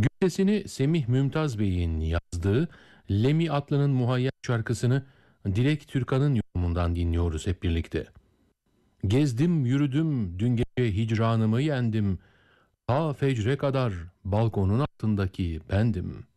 Güftesini Semih Mümtaz Bey'in yazdığı Lemi Atlı'nın muhayyer şarkısını Dilek Türkan'ın yorumundan dinliyoruz hep birlikte. Gezdim yürüdüm dün gece hicranımı yendim. Ta fecre kadar balkonun altındaki bendim.